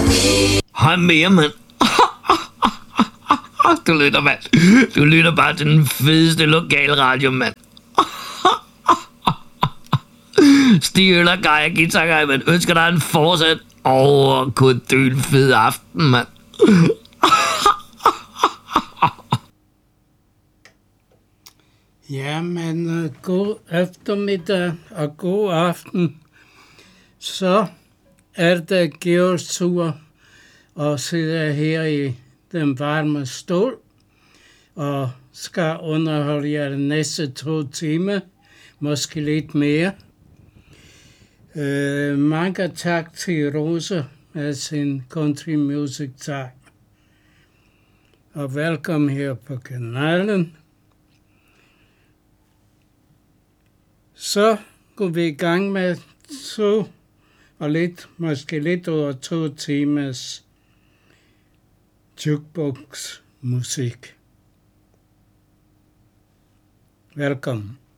Hej mere, mand. Du lytter, mand. Du lytter bare til den fedeste lokalradio, mand. Stig Øl og Geir Guitar Guy, man ønsker dig en fortsat overkodyl fed aften, mand. Jamen, god eftermiddag og god aften. Så er det Georgs tur og sidder her i den varme stol og skal underholde jer de næste 2 timer, måske lidt mere. Mange tak til Rosa med sin country music time. Og velkommen her på kanalen. Så går vi i gang med 2 og måske lidt over 2 timers jukebox musik. Velkommen.